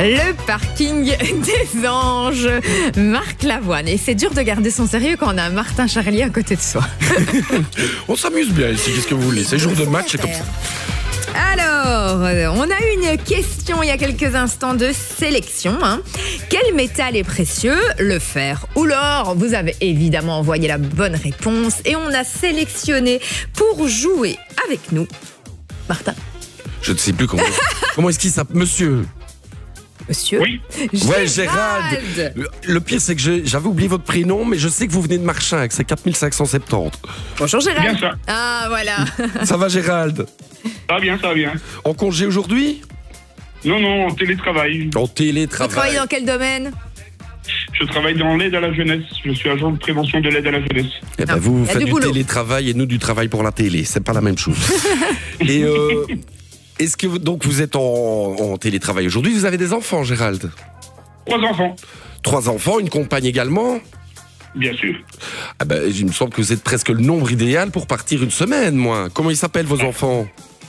Le parking des anges, Marc Lavoine. Et c'est dur de garder son sérieux quand on a Martin Charlier à côté de soi. On s'amuse bien ici, qu'est-ce que vous voulez? C'est jour de match, c'est comme ça. Alors, on a eu une question il y a quelques instants de sélection. Quel métal est précieux, le fer ou l'or? Vous avez évidemment envoyé la bonne réponse et on a sélectionné pour jouer avec nous Martin. Je ne sais plus comment est-ce qu'il s'appelle, monsieur? Monsieur? Oui. Ouais, Gérald. Le pire, c'est que j'avais oublié votre prénom, mais je sais que vous venez de Marchinque, c'est 4570. Bonjour Gérald. Bien ça. Ah, voilà. Ça va, Gérald? Ça va bien, ça va bien. En congé aujourd'hui? Non, en télétravail. En Vous télétravail. travaillez dans quel domaine? Je travaille dans l'aide à la jeunesse. Je suis agent de prévention de l'aide à la jeunesse. Eh ben, Ah, vous y a faites du du boulot. télétravail et nous du travail pour la télé. C'est pas la même chose. Et est-ce que donc vous êtes en télétravail aujourd'hui? Vous avez des enfants, Gérald? 3 enfants, 3 enfants, une compagne également? bien sûr. Ah ben, il me semble que vous êtes presque le nombre idéal pour partir une semaine, moi. Comment ils s'appellent, vos enfants?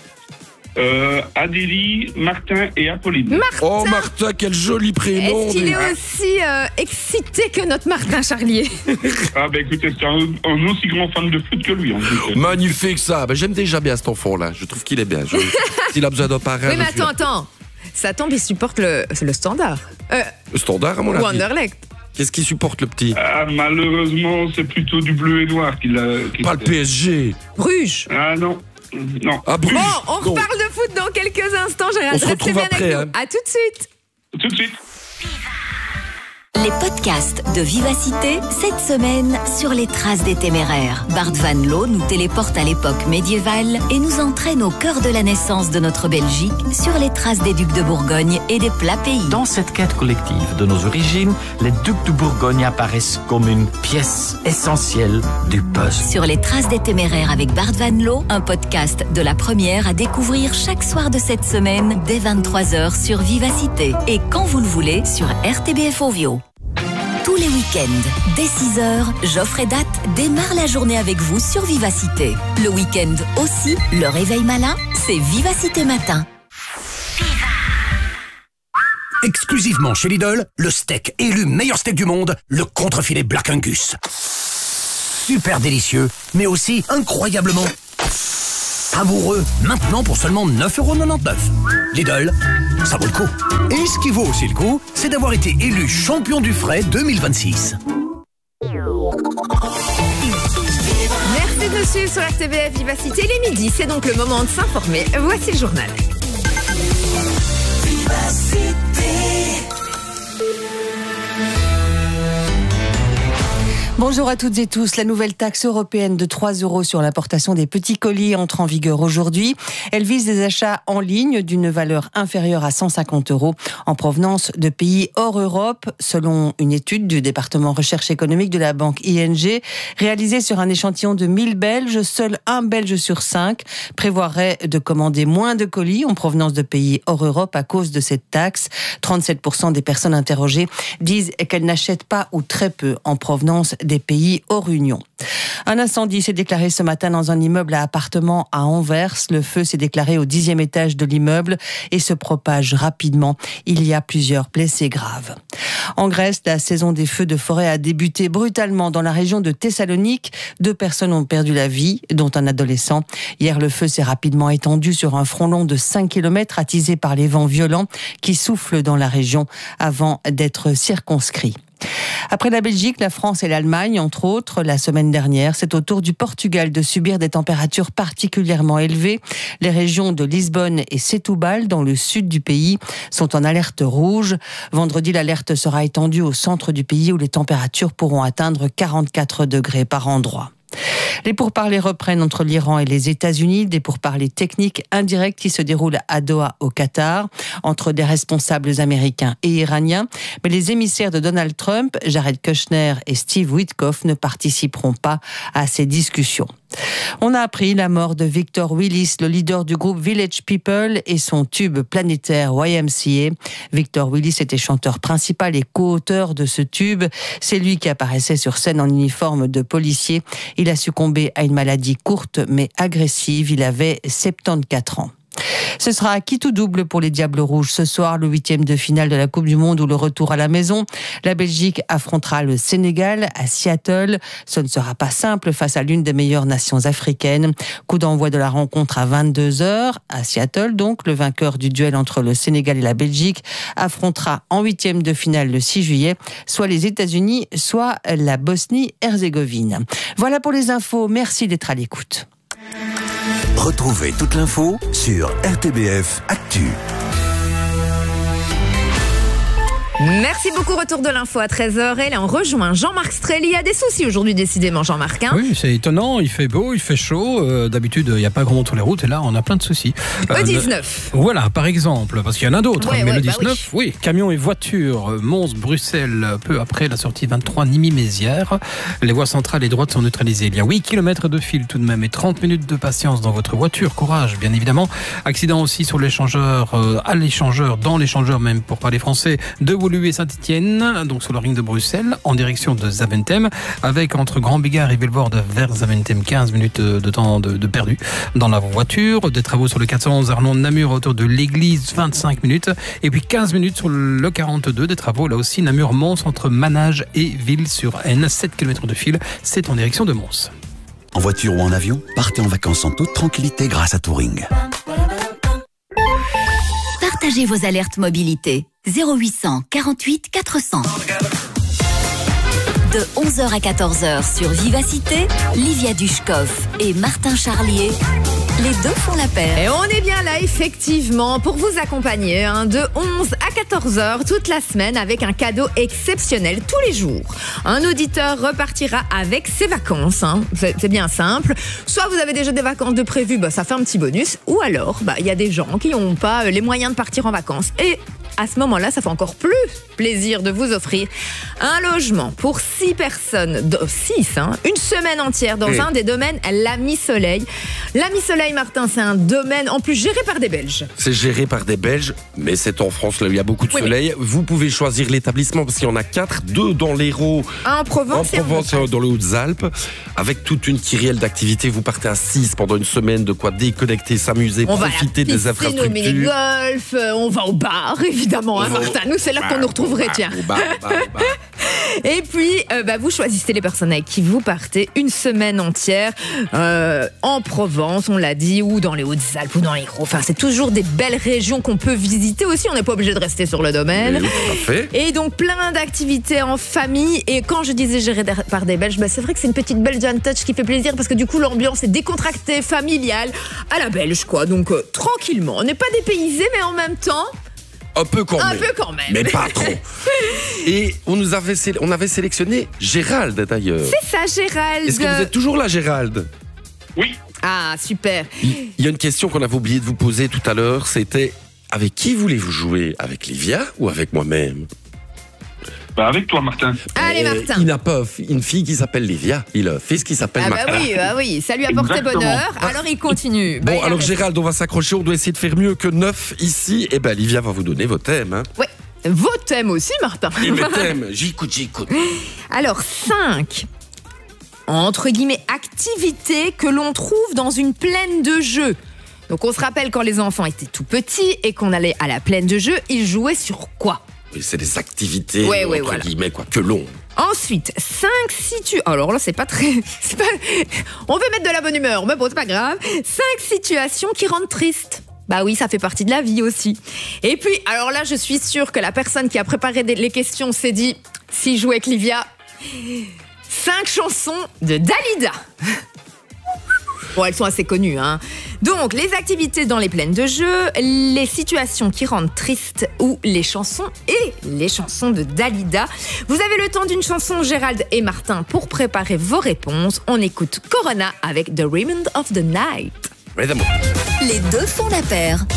Adélie, Martin et Apolline. Oh, Martin, quel joli prénom! Est-ce qu'il est aussi excité que notre Martin Charlier? Ah ben écoutez, c'est un aussi grand fan de foot que lui. En plus. Magnifique ça. Ben, j'aime déjà bien cet enfant-là. Je trouve qu'il est bien. S'il a besoin d'un parrain. Oui, mais je suis là. attends. Ça tombe, il supporte le Standard. Le Standard, à mon Ou avis. Anderlecht. Qu'est-ce qu'il supporte, le petit? Ah, malheureusement, c'est plutôt du bleu et noir qu'il a. Pas le PSG. Bruges. Ah non. Non. Ah, Bruges. Bon, on Non. reparle de foot dans quelques instants, Gérald. On se Restez retrouve bien après, avec nous. À tout de suite. Tout de suite. Les podcasts de Vivacité, cette semaine, sur les traces des téméraires. Bart Van Loo nous téléporte à l'époque médiévale et nous entraîne au cœur de la naissance de notre Belgique, sur les traces des ducs de Bourgogne et des plats pays. Dans cette quête collective de nos origines, les ducs de Bourgogne apparaissent comme une pièce essentielle du puzzle. Sur les traces des téméraires avec Bart Van Loo, un podcast de la première à découvrir chaque soir de cette semaine dès 23h sur Vivacité. Et quand vous le voulez, sur RTBF Ovio. Tous les week-ends, dès 6h, Joffre et Date démarre la journée avec vous sur Vivacité. Le week-end aussi, le réveil malin, c'est Vivacité Matin. Exclusivement chez Lidl, le steak élu meilleur steak du monde, le contrefilet Black Angus. Super délicieux, mais aussi incroyablement savoureux. Maintenant pour seulement 9,99€. Lidl, ça vaut le coup. Et ce qui vaut aussi le coup, c'est d'avoir été élu champion du frais 2026. Merci de nous suivre sur RTBF Vivacité. Les midis, c'est donc le moment de s'informer. Voici le journal. Bonjour à toutes et tous. La nouvelle taxe européenne de 3 € sur l'importation des petits colis entre en vigueur aujourd'hui. Elle vise des achats en ligne d'une valeur inférieure à 150 € en provenance de pays hors Europe, selon une étude du département recherche économique de la banque ING, réalisée sur un échantillon de 1000 Belges. Seul un Belge sur 5 prévoirait de commander moins de colis en provenance de pays hors Europe à cause de cette taxe. 37% des personnes interrogées disent qu'elles n'achètent pas ou très peu en provenance des pays hors Union. Un incendie s'est déclaré ce matin dans un immeuble à appartements à Anvers. Le feu s'est déclaré au 10e étage de l'immeuble et se propage rapidement. Il y a plusieurs blessés graves. En Grèce, la saison des feux de forêt a débuté brutalement dans la région de Thessalonique. 2 personnes ont perdu la vie, dont un adolescent. Hier, le feu s'est rapidement étendu sur un front long de 5 km attisé par les vents violents qui soufflent dans la région avant d'être circonscrits. Après la Belgique, la France et l'Allemagne, entre autres, la semaine dernière, c'est au tour du Portugal de subir des températures particulièrement élevées. Les régions de Lisbonne et Setúbal, dans le sud du pays, sont en alerte rouge. Vendredi, l'alerte sera étendue au centre du pays où les températures pourront atteindre 44 degrés par endroit. Les pourparlers reprennent entre l'Iran et les États-Unis, des pourparlers techniques indirects qui se déroulent à Doha au Qatar, entre des responsables américains et iraniens. Mais les émissaires de Donald Trump, Jared Kushner et Steve Witkoff, ne participeront pas à ces discussions. On a appris la mort de Victor Willis, le leader du groupe Village People et son tube planétaire YMCA. Victor Willis était chanteur principal et co-auteur de ce tube. C'est lui qui apparaissait sur scène en uniforme de policier. Il a succombé à une maladie courte mais agressive. Il avait 74 ans. Ce sera quitte ou double pour les Diables Rouges ce soir, le 8e de finale de la Coupe du Monde ou le retour à la maison. La Belgique affrontera le Sénégal à Seattle. Ce ne sera pas simple face à l'une des meilleures nations africaines. Coup d'envoi de la rencontre à 22h à Seattle. Donc, le vainqueur du duel entre le Sénégal et la Belgique affrontera en 8e de finale le 6 juillet, soit les États-Unis, soit la Bosnie-Herzégovine. Voilà pour les infos. Merci d'être à l'écoute. Retrouvez toute l'info sur RTBF Actu. Merci beaucoup, retour de l'info à 13h. Et là, on rejoint Jean-Marc Strelli. Il y a des soucis aujourd'hui, décidément, Jean-Marc. Oui, c'est étonnant. Il fait beau, il fait chaud. D'habitude, il n'y a pas grand monde sur les routes. Et là, on a plein de soucis. Le 19. Voilà, par exemple. Parce qu'il y en a d'autres. Ouais, mais le bah 19, oui. Camions et voitures. Mons-Bruxelles, peu après la sortie 23 Nîmes-Mézières. Les voies centrales et droites sont neutralisées. Il y a 8 km de fil tout de même et 30 minutes de patience dans votre voiture. Courage, bien évidemment. Accident aussi sur l'échangeur, à l'échangeur, dans l'échangeur même, pour parler français, de Woluwe et Saint-Étienne, donc sur le ring de Bruxelles, en direction de Zaventem, avec entre Grand Bigard et Vilvoorde vers Zaventem, 15 minutes de temps de perdu dans la voiture. Des travaux sur le 411 Arlon-Namur autour de l'église, 25 minutes. Et puis 15 minutes sur le 42, des travaux là aussi, Namur-Mons entre Manage et Ville-sur-Aisne, 7 km de fil, c'est en direction de Mons. En voiture ou en avion, partez en vacances en toute tranquillité grâce à Touring. Partagez vos alertes mobilité. 0800 48 400. De 11h à 14h sur Vivacité, Livia Dushkov et Martin Charlier, les deux font la paire. Et on est bien là, effectivement, pour vous accompagner de 11 à 14h toute la semaine avec un cadeau exceptionnel tous les jours. Un auditeur repartira avec ses vacances. C'est bien simple. Soit vous avez déjà des vacances de prévues, ça fait un petit bonus. Ou alors, il y a des gens qui n'ont pas les moyens de partir en vacances. Et à ce moment-là, ça fait encore plus plaisir de vous offrir un logement pour 6 personnes, 6, une semaine entière dans un des domaines L'Ami Soleil. L'Ami Soleil, Martin, c'est un domaine en plus géré par des Belges. C'est géré par des Belges, mais c'est en France, là où il y a beaucoup de soleil. Vous pouvez choisir l'établissement parce qu'il y en a 4, 2 dans l'Hérault, en Provence dans les Hautes-Alpes, avec toute une kyrielle d'activités. Vous partez à 6 pendant une semaine, de quoi déconnecter, s'amuser, profiter des infrastructures. On va à la piscine, au mini-golf, on va au bar, évidemment, Martin. Nous, c'est là qu'on nous retrouverait, tiens. Et puis, vous choisissez les personnes avec qui vous partez une semaine entière en Provence, on l'a dit, ou dans les Hautes-Alpes, ou dans l'Hérault. Enfin, c'est toujours des belles régions qu'on peut visiter aussi. On n'est pas obligé de rester sur le domaine. Oui, tout à fait. Et donc, plein d'activités en famille. Et quand je disais géré par des Belges, c'est vrai que c'est une petite Belgian touch qui fait plaisir parce que du coup, l'ambiance est décontractée, familiale, à la belge, quoi. Donc, tranquillement. On n'est pas dépaysé, mais en même temps... Un peu quand même. Mais pas trop. Et on avait sélectionné Gérald, d'ailleurs. C'est ça, Gérald. Est-ce que vous êtes toujours là, Gérald? Oui. Ah, super. Il y a une question qu'on avait oublié de vous poser tout à l'heure, c'était avec qui voulez-vous jouer? Avec Livia ou avec moi-même? Avec toi, Martin. Allez, Martin. Il n'a pas une fille qui s'appelle Livia, il a un fils qui s'appelle Martin. Oui, ça lui a porté bonheur. Alors il continue. Bon, alors Gérald, on va s'accrocher, on doit essayer de faire mieux que 9 ici. Et Livia va vous donner vos thèmes. Oui, vos thèmes aussi, Martin. Et mes thèmes, j'écoute. Alors 5, entre guillemets, activités que l'on trouve dans une plaine de jeux. Donc on se rappelle quand les enfants étaient tout petits et qu'on allait à la plaine de jeux, ils jouaient sur quoi? Oui, c'est des activités, entre guillemets, que l'on. Ensuite, 5 situations. Alors là, c'est pas très. On veut mettre de la bonne humeur, mais bon, c'est pas grave. 5 situations qui rendent triste. Oui, ça fait partie de la vie aussi. Et puis, alors là, je suis sûre que la personne qui a préparé les questions s'est dit, si je jouais avec Livia, 5 chansons de Dalida. Bon, elles sont assez connues, Donc, les activités dans les plaines de jeu, les situations qui rendent triste ou les chansons et les chansons de Dalida. Vous avez le temps d'une chanson, Gérald et Martin, pour préparer vos réponses. On écoute Corona avec The Rhythm of the Night. Les deux font la paire.